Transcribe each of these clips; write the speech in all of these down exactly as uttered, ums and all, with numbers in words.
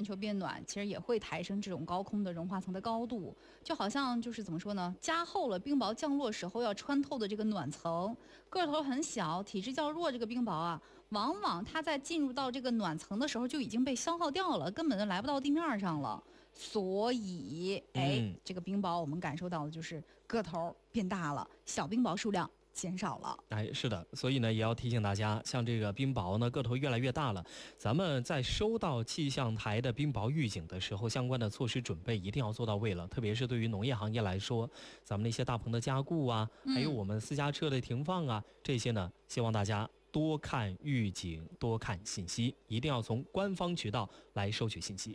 球变暖，其实也会抬升这种高空的融化层的高度，就好像就是怎么说呢，加厚了冰雹降落时候要穿透的这个暖层。个头很小、体质较弱这个冰雹啊，往往它在进入到这个暖层的时候就已经被消耗掉了，根本就来不到地面上了。所以，哎， 嗯、 这个冰雹我们感受到的就是个头变大了，小冰雹数量减少了。 哎，是的，所以呢，也要提醒大家，像这个冰雹呢，个头越来越大了，咱们在收到气象台的冰雹预警的时候，相关的措施准备一定要做到位了。特别是对于农业行业来说，咱们那些大棚的加固啊，还有我们私家车的停放啊，嗯、这些呢，希望大家多看预警，多看信息，一定要从官方渠道来收取信息。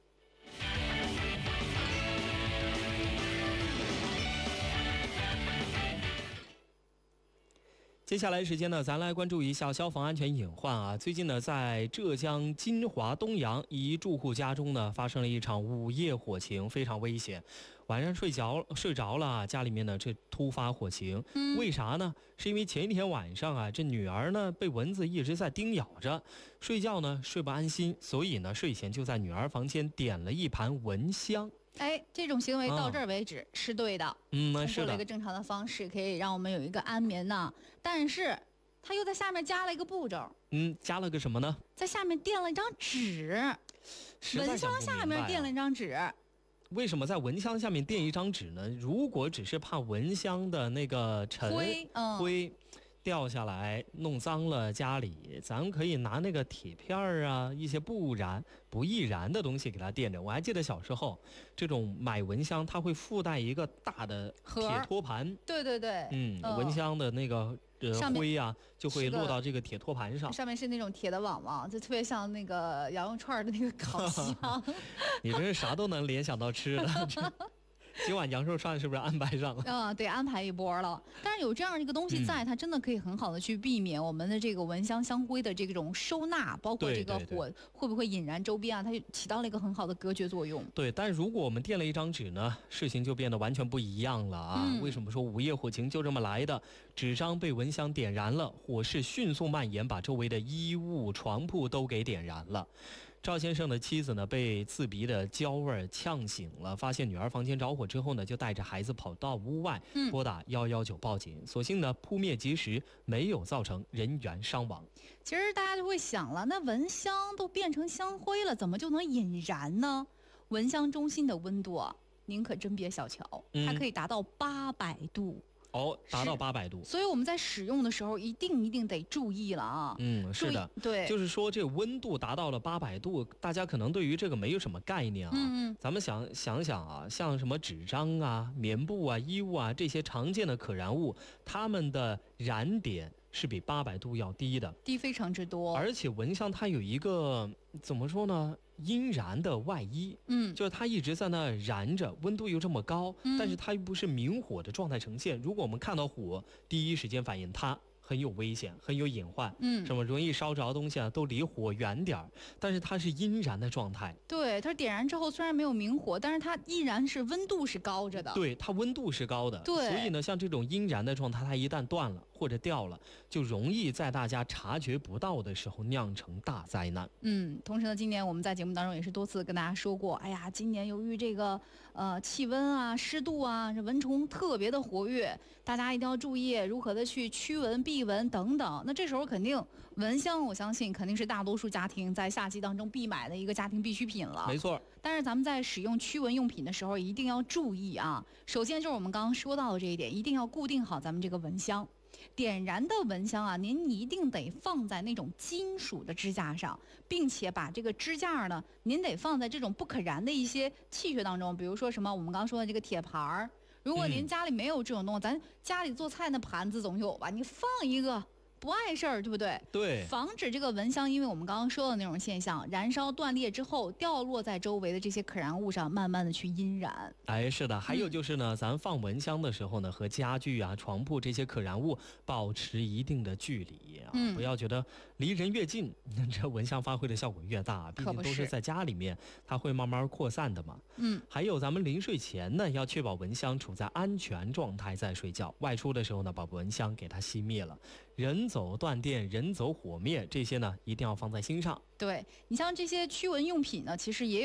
接下来时间呢，咱来关注一下消防安全隐患啊。最近呢，在浙江金华东阳一住户家中呢，发生了一场午夜火情，非常危险。晚上睡着睡着了，家里面呢这突发火情， 嗯、 为啥呢？是因为前一天晚上啊，这女儿呢被蚊子一直在叮咬着，睡觉呢睡不安心，所以呢睡前就在女儿房间点了一盘蚊香。 哎，这种行为到这儿为止、啊、是对的， 嗯， 通过了一个正常的方式，可以让我们有一个安眠呢。但是他又在下面加了一个步骤， 嗯，加了个什么呢？ 在下面垫了一张纸，蚊香下面垫了一张纸。 为什么在蚊香下面垫一张纸呢？如果只是怕蚊香的那个尘灰、嗯、 灰掉下来弄脏了家里，咱们可以拿那个铁片啊，一些不燃不易燃的东西给它垫着。我还记得小时候这种买蚊香，它会附带一个大的铁托盘， 对对对， 嗯，嗯蚊香的那个呃灰啊就会落到这个铁托盘上， 上面是那种铁的网网，就特别像那个羊肉串的那个烤箱。 你真是啥都能联想到吃的。今晚羊肉串是不是安排上了？ 啊、嗯，对，安排一波了。但是有这样一个东西在，嗯、它真的可以很好的去避免我们的这个蚊香香灰的这种收纳，包括这个火会不会引燃周边啊，它就起到了一个很好的隔绝作用。 对，但如果我们垫了一张纸呢，事情就变得完全不一样了啊！嗯、为什么说午夜火情就这么来的？纸张被蚊香点燃了，火势迅速蔓延，把周围的衣物、床铺都给点燃了。赵先生的妻子呢，被刺鼻的焦味呛醒了，发现女儿房间着火之后呢，就带着孩子跑到屋外，拨打一一九报警。所幸呢，扑灭及时，没有造成人员伤亡。 其实大家就会想了，那蚊香都变成香灰了，怎么就能引燃呢？蚊香中心的温度啊，您可真别小瞧，它可以达到八百度。 哦，达到八百度， 所以我们在使用的时候一定一定得注意了啊。 嗯，是的， 对， 就是说这温度达到了八百度，大家可能对于这个没有什么概念啊。 嗯， 咱们想想想啊，像什么纸张啊、棉布啊、衣物啊这些常见的可燃物，它们的燃点是比八百度要低的， 低非常之多。 而且蚊香它有一个怎么说呢？阴燃的外衣， 嗯， 就是它一直在那燃着，温度又这么高， 嗯、 但是它又不是明火的状态呈现。如果我们看到火，第一时间反应它很有危险，很有隐患， 嗯， 什么容易烧着东西啊，都离火远点儿。但是它是阴燃的状态， 对，它点燃之后虽然没有明火，但是它依然是温度是高着的， 对，它温度是高的， 对， 所以呢，像这种阴燃的状态，它一旦断了或者掉了，就容易在大家察觉不到的时候酿成大灾难。 嗯，同时呢，今年我们在节目当中也是多次跟大家说过，哎呀，今年由于这个呃气温啊、湿度啊，这蚊虫特别的活跃，大家一定要注意如何的去驱蚊、避蚊等等。那这时候肯定蚊香，我相信肯定是大多数家庭在夏季当中必买的一个家庭必需品了。 没错。 但是咱们在使用驱蚊用品的时候，一定要注意啊。首先就是我们刚刚说到的这一点，一定要固定好咱们这个蚊香。点燃的蚊香啊，您一定得放在那种金属的支架上，并且把这个支架呢，您得放在这种不可燃的一些器械当中，比如说什么我们刚刚说的这个铁盘儿。如果您家里没有这种东西，咱家里做菜那盘子总有吧，你放一个不碍事儿，对不对？ 对， 防止这个蚊香，因为我们刚刚说的那种现象，燃烧断裂之后掉落在周围的这些可燃物上，慢慢的去阴燃。 哎，是的，还有就是呢，嗯、咱放蚊香的时候呢，和家具啊、床铺这些可燃物保持一定的距离啊， 嗯、 不要觉得离人越近，这蚊香发挥的效果越大。毕竟都是在家里面，它会慢慢扩散的嘛。 嗯， 还有咱们临睡前呢，要确保蚊香处在安全状态再睡觉。外出的时候呢，把蚊香给它熄灭了。人走断电，人走火灭，这些呢一定要放在心上。 对，你像这些驱蚊用品呢，其实也有